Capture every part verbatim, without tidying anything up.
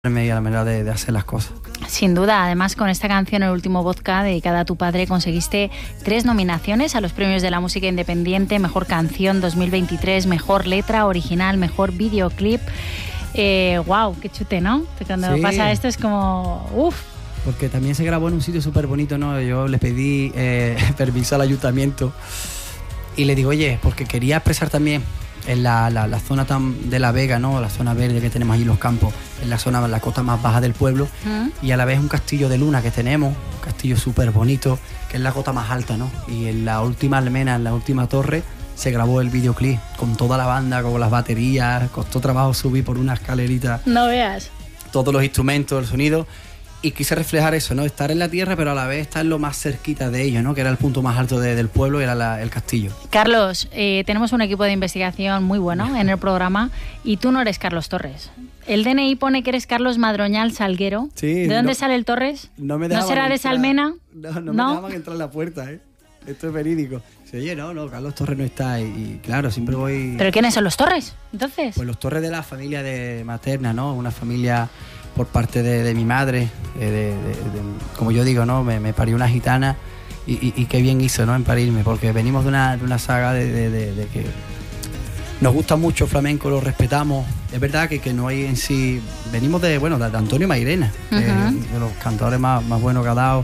y a la manera de, de hacer las cosas. Sin duda, además con esta canción, El último vodka, dedicada a tu padre, conseguiste tres nominaciones a los premios de la música independiente: Mejor Canción dos mil veintitrés, Mejor Letra Original, Mejor Videoclip. Eh, wow, qué chute, ¿no? Cuando sí. pasa esto es como, uff. Porque también se grabó en un sitio súper bonito, ¿no? Yo le pedí eh, permiso al ayuntamiento y le digo, oye, porque quería expresar también en la, la, la zona tan de La Vega, ¿no? La zona verde que tenemos allí, los campos, en la zona, la cota más baja del pueblo, ¿Mm? Y a la vez un castillo de luna que tenemos, un castillo súper bonito, que es la cota más alta, ¿no? Y en la última almena, en la última torre, se grabó el videoclip con toda la banda, con las baterías. Costó trabajo subir por una escalerita. No veas. Todos los instrumentos, el sonido. Y quise reflejar eso, ¿no? Estar en la tierra, pero a la vez estar lo más cerquita de ellos, ¿no? Que era el punto más alto de, del pueblo y era la, el castillo. Carlos, eh, tenemos un equipo de investigación muy bueno en el programa y tú no eres Carlos Torres. El D N I pone que eres Carlos Madroñal Salguero. Sí. ¿De dónde no, sale el Torres? No me ¿No será de Salmena? No, no, no me dejaban entrar a la puerta, ¿eh? Esto es verídico. Sí, oye, no, no, Carlos Torres no está y, y claro, siempre voy... ¿Pero quiénes son los Torres, entonces? Pues los Torres de la familia de materna, ¿no? Una familia por parte de, de mi madre, de, de, de, de, como yo digo, ¿no? Me, me parió una gitana y, y, y qué bien hizo, ¿no? En parirme, porque venimos de una, de una saga de, de, de, de que nos gusta mucho el flamenco, lo respetamos. Es verdad que, que no hay en sí... Venimos de, bueno, de, de Antonio Mairena, uh-huh. de, de los cantadores más, más buenos que ha dado.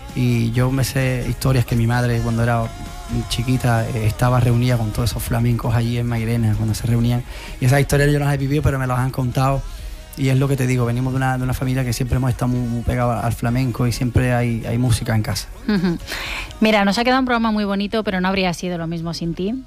Y yo me sé historias que mi madre, cuando era chiquita, eh, estaba reunida con todos esos flamencos allí en Mairena, cuando se reunían. Y esas historias yo no las he vivido, pero me las han contado. Y es lo que te digo, venimos de una, de una familia que siempre hemos estado muy, muy pegados al flamenco y siempre hay, hay música en casa. Uh-huh. Mira, nos ha quedado un programa muy bonito, pero no habría sido lo mismo sin ti.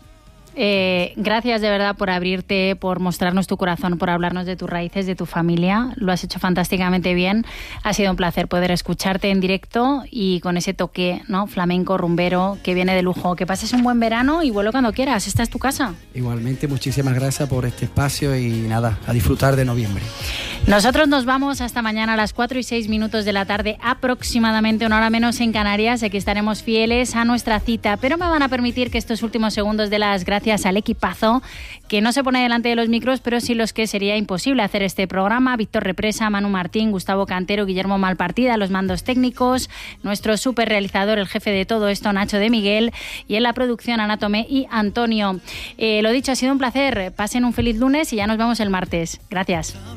Eh, gracias de verdad por abrirte, por mostrarnos tu corazón, por hablarnos de tus raíces, de tu familia. Lo has hecho fantásticamente bien. Ha sido un placer poder escucharte en directo y con ese toque, ¿no? Flamenco, rumbero, que viene de lujo. Que pases un buen verano y vuelve cuando quieras. Esta es tu casa. Igualmente, muchísimas gracias por este espacio y nada, a disfrutar de noviembre. Nosotros nos vamos hasta mañana a las cuatro y seis minutos de la tarde, aproximadamente una hora menos en Canarias. Aquí estaremos fieles a nuestra cita, pero me van a permitir que estos últimos segundos de las gracias al equipazo que no se pone delante de los micros, pero sí los que sería imposible hacer este programa: Víctor Represa, Manu Martín, Gustavo Cantero, Guillermo Malpartida, los mandos técnicos, nuestro super realizador, el jefe de todo esto, Nacho de Miguel, y en la producción Ana Tomé y Antonio. Eh, lo dicho, ha sido un placer. Pasen un feliz lunes y ya nos vemos el martes. Gracias.